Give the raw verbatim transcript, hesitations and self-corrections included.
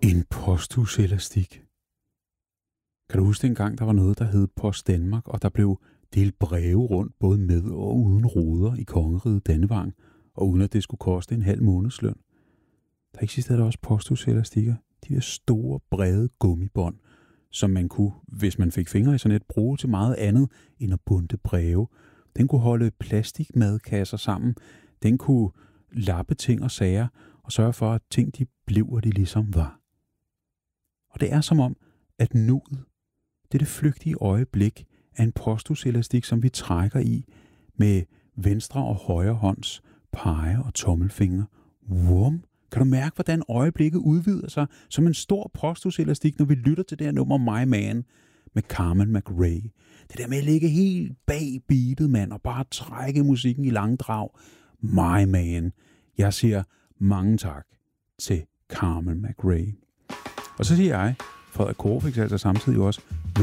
En posthuselastik. Kan du huske dengang, der var noget, der hed Post Danmark, og der blev delt breve rundt, både med og uden ruder i kongeriget Dannevang, og uden at det skulle koste en halv månedsløn? Der eksisterede også posthuselastikker. De der store, brede gummibånd, som man kunne, hvis man fik fingre i sådan et, bruge til meget andet end at bunde breve. Den kunne holde plastikmadkasser sammen. Den kunne lappe ting og sager og sørge for, at ting de blev, hvor de ligesom var. Og det er som om, at nuet, det er det flygtige øjeblik af en posthuselastik, som vi trækker i med venstre og højre hånds pege- og tommelfinger. Wum! Kan du mærke, hvordan øjeblikket udvider sig som en stor posthuselastik, når vi lytter til det her nummer My Man med Carmen McRae? Det der med at ligge helt bag beatet, mand, og bare trække musikken i langdrag. My Man. Jeg siger mange tak til Carmen McRae. Og så siger jeg, Frederik Korfix altså samtidig også,